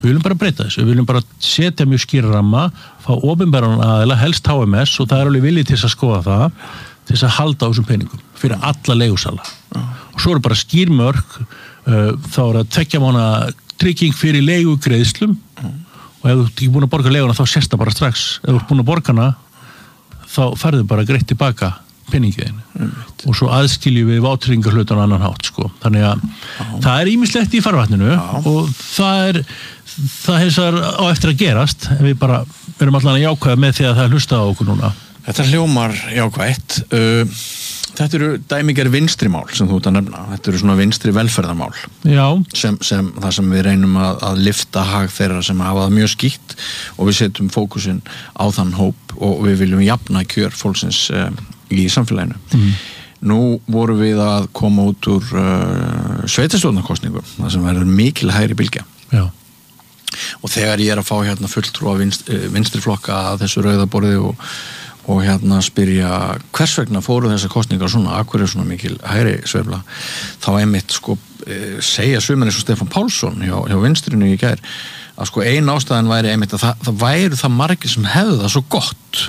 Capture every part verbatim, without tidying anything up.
Við viljum bara breyta þessu, við viljum bara setja mjög skýra ramma, fá opinberan aðila, helst H M S og það er alveg viljið til að skoða það, til þess að halda á þessum peningum fyrir alla leigusala. Mm. Og svo eru bara skýrmörk, uh, þá er að tveggja mánaða trygging fyrir leigugreiðslum mm. og ef þú ert ekki búin að borga leiguna þá sést það bara strax. Ef þú ert búin að borga hana, þá færðu bara greitt tilbaka peningin mm. og svo aðskiljum við vátryggingarhlutan á annan hátt sko. Þannig að Já. Það er ýmislegt í farvatninu Já. Og það er það heilsar á eftir að gerast en við bara erum allan að jákvæða með því að það er hlustað á okkur núna. Þetta hljómar jákvætt. Uh, þetta eru dæmiger vinstrimál sem þú ert að nefna. Þetta eru svona vinstri velferðarmál. Já. Sem, sem, það sem við reynum að, að lyfta hag þeirra sem hafa það mjög skýtt og við setjum fókusinn á þann hóp og við viljum jafna kjör fólksins uh, í samfélaginu. Mm. Nú vorum við að koma út úr uh, sveitarstjórnarkosningum, það sem verður mikil hægri bylgja. Já. Og þegar ég er að fá hérna fulltrúa vinst, vinstri flokka að þessu rauðaborði og, og hérna spyrja hvers vegna fóru þessar kosningar svona, akkur er svona mikil hægri sveifla, þá einmitt sko segja sumir eins og Stefán Pálsson hjá, hjá vinstrinu í gær, að sko ein ástæðan væri einmitt að það, það væri það margir sem hefðu það svo gott.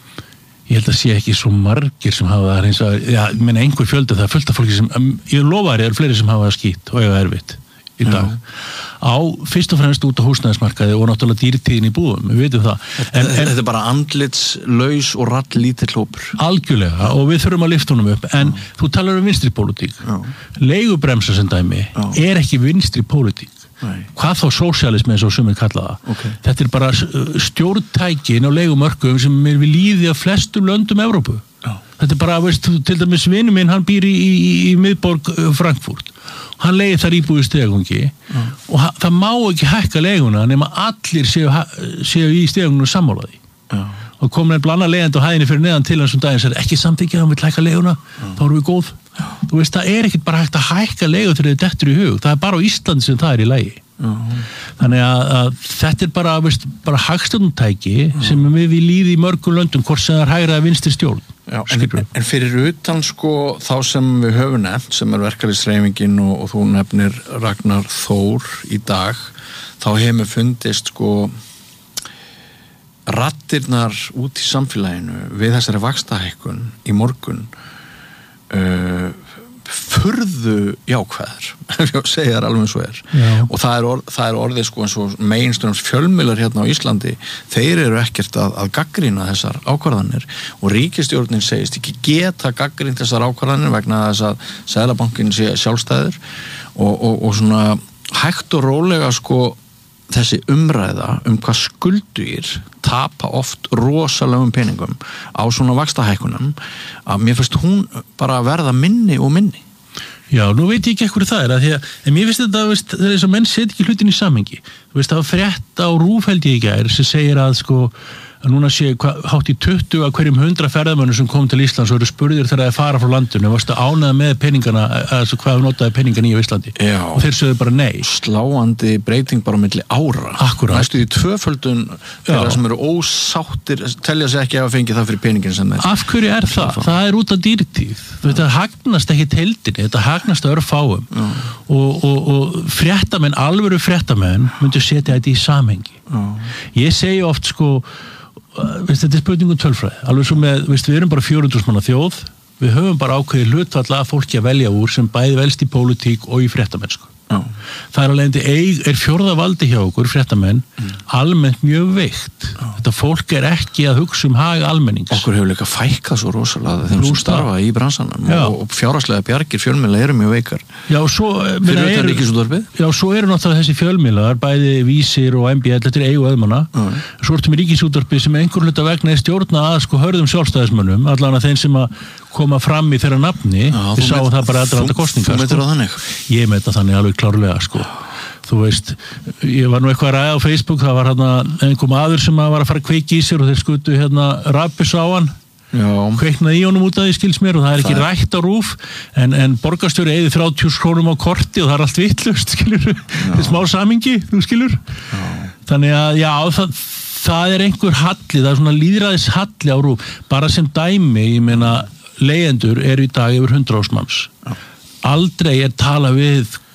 Ég held að sé ekki svo margir sem hafa það eins og, já, ég meina einhver fjöldi það er fullt af fólki sem, ég lofa þér, það eru fleiri sem hafa það skýtt og eiga erfitt í dag. Já. Á fyrst og fremst út á húsnæðismarkaði og náttúrulega dýrtíðin í búðum, við veitum það. En, en, þetta er bara andlitslaus og rall lítill hópur. Algjörlega, og við þurfum að lyfta honum upp, en Já. Þú talar um vinstri pólitík. Leigubremsa sem dæmi Já. Er ekki vinstri pólitík. Nei. Hvað þá sósíalismi eins og sumir kalla það. Okay. Þetta er bara stjórntækin á leigumörkum sem er við líði af flestum löndum Evrópu. Já. Þetta er bara, veist, til dæmis vinur minn, hann býr í, í, í miðborg Frankfurt. Hann leigir þar íbúið stegungi Já. Og ha, það má ekki hækka leiguna nema allir séu, séu í stegunum sammálaði. Já. Og kom nefnilega annað leigjandi á hæðinni fyrir neðan til hans um daginn og sagði ekki samþykkja, hann vill hækka leiguna, Já. Þá erum við góð. Já. Þú veist, það er ekkert bara hægt að hækka leigu þegar þið dettur í hug, það er bara á Íslandi sem það er í lagi. Já. Þannig að, að þetta er bara, veist, bara hagstjórnartæki sem við við líði í mörgum löndum hvort sem það er hægra eða vinstri stjórn. Já, en, en fyrir utan sko þá sem við höfum nefnt sem er verkalýðshreyfingin og, og þú nefnir Ragnar Þór í dag, þá hefur fundist sko raddirnar út í samfélaginu við þessari vaxtahækkun í morgun uh, furðu jákvæðar ef ég segja það alveg svo er. Já. Og það er, orð, það er orðið sko eins og mainstreams fjölmiðlar hérna á Íslandi, þeir eru ekkert að, að gagnrýna þessar ákvarðanir og ríkisstjórnin segist ekki geta gagnrýnt þessar ákvarðanir vegna þess að Seðlabankinn sé sjálfstæður og, og, og svona hægt og rólega sko þessi umræða um hvað skuldugir tapa oft rosalegum peningum á svona vaxtahækkunum að mér finnst hún bara verða minni og minni. Já, nú veit ég ekki ekkur það er að því að, en mér finnst þetta, veist, það er þess að menn set ekki hlutin í samhengi. Þú veist, það var frétt á RÚV held ég í gær sem segir að sko að núna sé hva, hátt í tuttugu af hverjum hundra ferðamönnum sem kom til Íslands og eru spurðir þegar það er fara frá landinu, varstu ánægð með peningana, altså hvað þú notaði peningana í Íslandi. Já. Og þeir sögðu bara nei. Sláandi breyting bara á milli ára. Akkurat. Næstu í tvöföldun þeirra sem eru ósáttir, telja sig ekki að fengja það fyrir peningin sem þeir. Af hverju er það? Það, það er út af dýrtíð. Þetta hagnast ekki heildinni, þetta hagnast örfáum. Og, og, og fréttamenn, alvöru fréttamenn myndu setja þetta í samhengi. Já. Ég segi oft sko Veist, þetta er spurningum tölfræði, alveg svo með, veist, við erum bara fjögur hundruð manna þjóð, við höfum bara ákveðið hlutfall að fólki að velja úr sem bæði velst í pólitík og í fréttamennsku. Já. Það er alveg eig, er fjórða valdi hjá okkur, fréttamenn, mm. almennt mjög veikt. Já. Þetta fólk er ekki að hugsa um hag almennings. Okkur hefur líka fækkað svo rosalega þeim sem starfa í bransanum og, og fjárhagslega bjargir fjölmiðla eru mjög veikar. Já, svo, fyrir utan Ríkisútvarpið. Já, svo eru náttúrulega þessi fjölmiðlar, bæði Vísir og M B L, þetta er eigu öðmanna. Mm. Svo ertum við Ríkisútvarpið sem einhver hluta vegna er stjórna að sko hörðum sjálfstæðismönnum, allan að þeim sem að koma fram í þeirra nafni. Já, við sáum það bara aðra kosningar. Þú meitur á þannig? Ég meita þannig alveg klárlega, sko. Þú veist, ég var nú eitthvað að ræða á Facebook, það var hérna einhver maður sem var að fara að kveiki í sér og þeir skutu hérna rabbis á hann. Já. Kveiknaði í honum út af því skils mér og það er ekki það rætt á RÚV en, en borgarstjóri eyði þrjátíu krónum á korti og það er allt vitlaust, skilur. Þetta er smá samingi, þú skilur. Já. Þannig að, já, það, það er einhver halli, það er svona lýðræðis halli á RÚV. Bara sem dæmi, ég meina, leigjendur eru í dag yfir hundrað þúsund manns. Já. Aldrei er tala við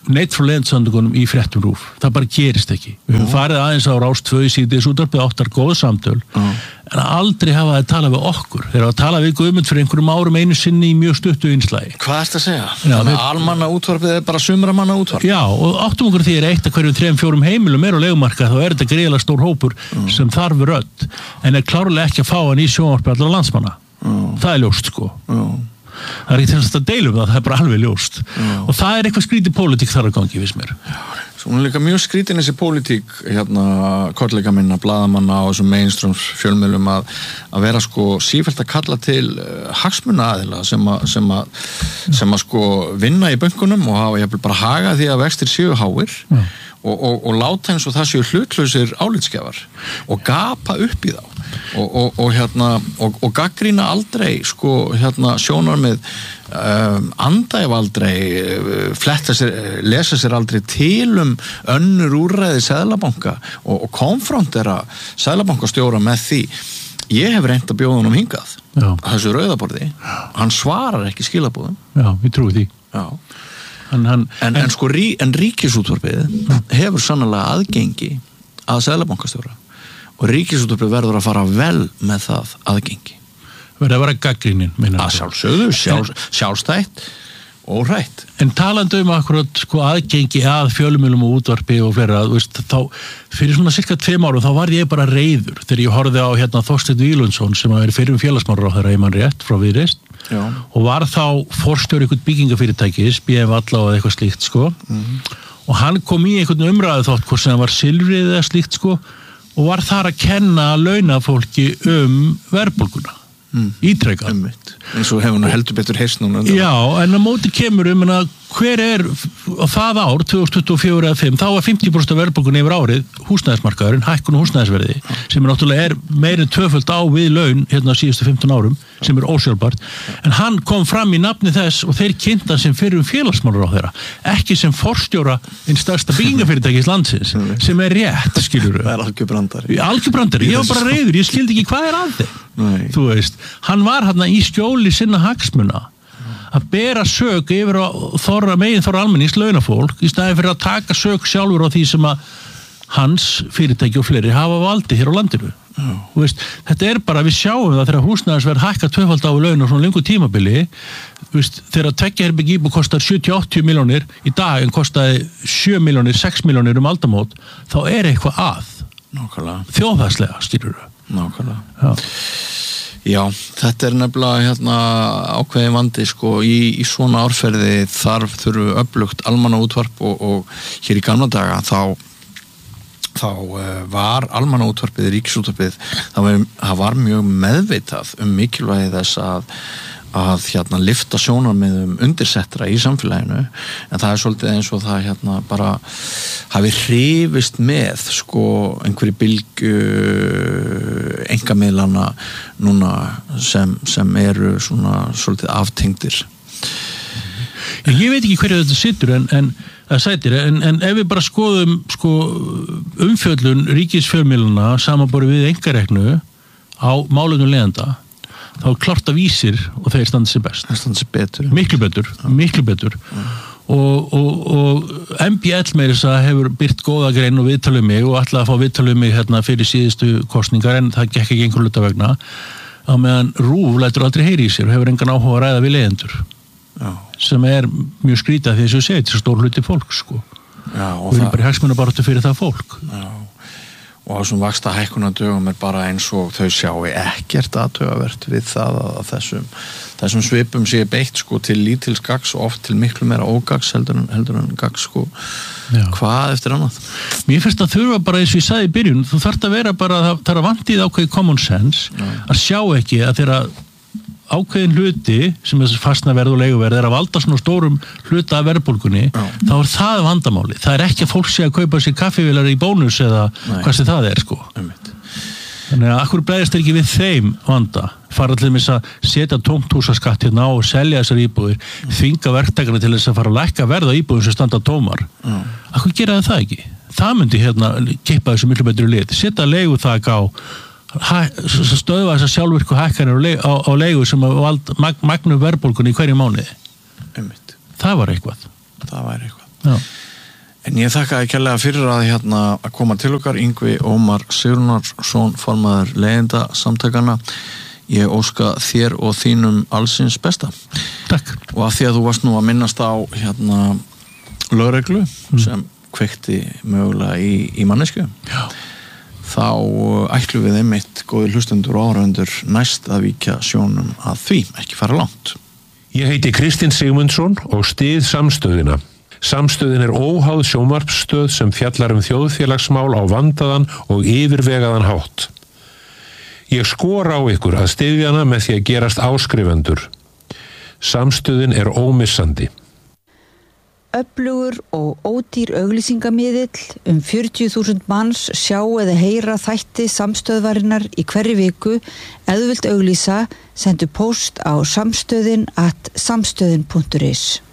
neitt frá leiðandsamtökunum í fréttum rúf. Það bara gerist ekki. Við höfum farið aðeins á Rás tvö í síðdegis útvarpið, áttar góð samtöl, uh. en aldrei hafa það talað við okkur. Þeir hafa talað við Guðmund fyrir einhverjum árum einu sinni í mjög stuttu innslagi. Hvað ertu að segja? Þannig að almanna útvarpið er bara sumramanna útvarp? Já, og áttum okkur því er eitt að hverjum þrem, fjórum heimilum er á leigumarkað, þá er þetta gríðarlega stór hópur uh. sem þarf rödd, en er klárlega ekki að fá hann í sjónvarpið allra landsmanna. Uh. Það er ljóst, sko. Uh. Það er ekki til að deila um það, það er bara alveg ljóst. Já. Og það er eitthvað skrítið pólitík þar að gangi, viss mér. Svo hún er líka mjög skrítin þessi pólitík, hérna, kollega minna, blaðamanna og þessum mainstream fjölmiðlum að, að vera sko sífellt að kalla til uh, hagsmunaaðila sem að, sem að, sem að sko vinna í bönkunum og hafa jafnvel bara haga því að vextir séu háir og, og, og láta eins og það séu hlutlausir álitsgjafar og gapa upp í þá. Og, og, og hérna og, og gagnrýna aldrei sko hérna sjónar með um, andæf aldrei uh, fletta sér, lesa sér aldrei til um önnur úrræði seðlabanka og, og konfrontera seðlabankastjóra með því. Ég hef reynt að bjóða honum hingað Já. Að þessu rauðaborði, hann svarar ekki skilaboðum. Já, við trúum því. Já. Hann, hann, en, en, en sko rí, en ríkisútvarpið mm. hefur sannlega aðgengi að seðlabankastjóra og ríkisútvarpið verður að fara vel með það aðgengi. Verður að vera gagnrýnin, meina að sjálfsögðu, sjálf, sjálfstætt og rætt. En talandi um akkurat sko aðgengi að fjölmiðlum og útvarpi og fleira, veist, þá fyrir svona cirka tveim árum þá var ég bara reiður þegar ég horfði á hérna Þorsteinn Víglundsson sem að vera fyrir félagsmálaráðherra í mann rétt frá Viðreisn og var þá forstjóri einhvern byggingafyrirtækis, B M Valla og eitthvað slíkt sko mm-hmm. og hann kom í einhvern umræðu þátt hvort sem það var silfrið eða slíkt sko og var þar að kenna launafólki um verðbólguna mm. ítrekað. Eins og hefur nú heldur betur heyrst núna. Já, en á móti kemur um að hver er á það ár, tvö þúsund tuttugu og fjögur eða fimm, þá var fimmtíu prósent af verðbólgunni yfir árið húsnæðismarkaðurinn, hækkun og húsnæðisverði sem er náttúrulega er meirinn tvöföld á við laun hérna síðustu fimmtán árum sem er ósjálfbært, en hann kom fram í nafni þess og þeir kynnta sem fyrir um félagsmálaráðherra, ekki sem forstjóra einn stærsta byggingafyrirtækis landsins sem er rétt, skilur það er algjör brandari. Algjör brandari, ég var bara reiður, ég skildi ekki hvað er að þig. Þú veist, hann var hérna í skjóli sinna hagsmuna að bera sök yfir á þorra megin þorra almennings launafólk í staðin fyrir að taka sök sjálfur á því sem að hans fyrirtæki og fleiri hafa valdi hér á landinu. Þú veist, þetta er bara, við sjáum það þegar húsnæðisverð hækkar tvöfald á laun og svona lengur tímabili, þú veist, þegar tveggja herbergja íbúð kostar sjötíu til áttatíu milljónir í dag en kostaði sjö milljónir, sex milljónir um aldamót, þá er eitthvað að. Nákvæmlega. Þjóðhagslega, skilur þú. Nákvæmlega. Já. Já, þetta er nefnilega hérna, ákveðin vandi sko, í, í svona árferði þarf þurfu öflugt almannaútvarp og, og hér í gamla daga þá, þá uh, var almannaútvarpið, ríkisútvarpið, það var, það var mjög meðvitað um mikilvægi þess að að hérna lyfta sjónarmiðum undirsettra í samfélaginu en það er svolítið eins og það hérna bara hafi hrifist með sko einhverju bylgju einkamiðlana núna sem, sem eru svona svolítið aftengdir. Ég veit ekki hverju þetta situr en, en það sætir, en, en ef við bara skoðum sko umfjöllun ríkisfjölmiðlana samanborið við einkareknu á málefnum leiðanda þá er klart að vísir og þeir standa sér best. Það standa sér betur. Miklu betur, ja. miklu betur. Ja. Og, og, og M B L meirins að hefur byrt góða grein og viðtalið mig og ætlaði að fá viðtalið mig hérna fyrir síðustu kosningar en það gekk ekki einhver hluta vegna. Á meðan RÚV lætur aldrei heyri í sér og hefur engan áhuga að ræða við leyendur. Ja. Sem er mjög skrítið því þess að segja, þetta er stór hluti fólk sko. Ja, og og við erum bara í hagsmunabaráttu fyrir það fólk. Já. Og á þessum vaxta hækkunardögum er bara eins og þau sjáu ekkert athugavert við það að þessum, þessum svipum sé beitt sko til lítils gags og oft til miklu meira ógags heldur en, heldur en gags sko. Já. Hvað eftir annað? Mér finnst að þurfa bara eins og ég sagði í byrjun, þú þarft að vera bara, það er að vantið ákveði common sense, Já. Að sjá ekki að þeirra ákveðin hluti sem þessi fastnaverð og leiguverð er að valda svona stórum hluta af verðbólgunni, Já. Þá er það vandamáli. Það er ekki að fólk sé að kaupa sér kaffivélar í bónus eða Nei. Hvað sem það er sko. Einmitt. Þannig að akkur bregðast er ekki við þeim vanda. Fara allir með þess að setja tómthúsaskatt hérna á og selja þessar íbúðir, mm. þvinga verktakana til þess að fara að lækka verð á íbúðum sem standa tómar. Mm. Akkur gera það ekki? Það myndi hérna kippa þessu miklu betri lit. Setja leiguþak á stöðva þessar sjálfvirku hækkanir á, á leigu sem að magnu verðbólgunni í hverju mánuði. Einmitt. Það var eitthvað. Það var eitthvað. Já. En ég þakka ekki kærlega fyrir að hérna að koma til okkar, Yngvi Ómar Sigurðarson, formaður leiðenda samtakana. Ég óska þér og þínum allsins besta. Takk. Og að því að þú varst nú að minnast á hérna lögreglu mm. sem kveikti mögulega í, í mannesku. Já. Þá ætlum við einmitt góðir hlustendur og áhorfendur næst að víkja sjónum að því, ekki fara langt. Ég heiti Kristinn Sigmundsson og styð Samstöðina. Samstöðin er óháð sjónvarpsstöð sem fjallar um þjóðfélagsmál á vandaðan og yfirvegaðan hátt. Ég skora á ykkur að styðja hana með því að gerast áskrifendur. Samstöðin er ómissandi. Öflugur og ódýr auglýsingamiðill um fjörutíu þúsund manns sjá eða heyra þætti Samstöðvarinnar í hverri viku. Ef þú vilt auglýsa, sendu póst á samstöðin at samstöðin punktur is.